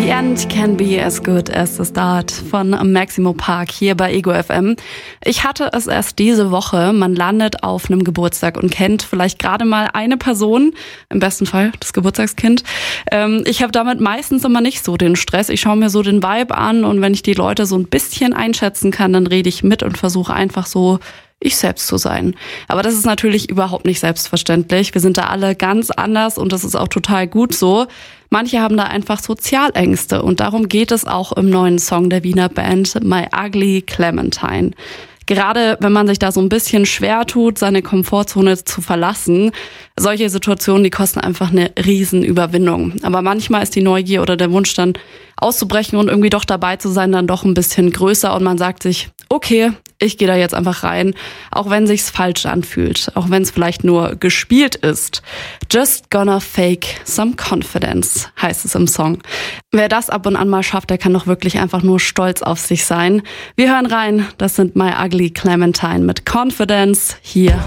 The end can be as good as the start von Maximo Park hier bei Ego FM. Ich hatte es erst diese Woche. Man landet auf einem Geburtstag und kennt vielleicht gerade mal eine Person, im besten Fall das Geburtstagskind. Ich habe damit meistens immer nicht so den Stress. Ich schaue mir so den Vibe an und wenn ich die Leute so ein bisschen einschätzen kann, dann rede ich mit und versuche einfach so ich selbst zu sein. Aber das ist natürlich überhaupt nicht selbstverständlich. Wir sind da alle ganz anders und das ist auch total gut so. Manche haben da einfach Sozialängste und darum geht es auch im neuen Song der Wiener Band My Ugly Clementine. Gerade wenn man sich da so ein bisschen schwer tut, seine Komfortzone zu verlassen, solche Situationen, die kosten einfach eine Riesenüberwindung. Aber manchmal ist die Neugier oder der Wunsch dann auszubrechen und irgendwie doch dabei zu sein, dann doch ein bisschen größer und man sagt sich, okay, ich gehe da jetzt einfach rein, auch wenn sich's falsch anfühlt, auch wenn es vielleicht nur gespielt ist. Just gonna fake some confidence, heißt es im Song. Wer das ab und an mal schafft, der kann doch wirklich einfach nur stolz auf sich sein. Wir hören rein, das sind My Ugly Clementine mit Confidence hier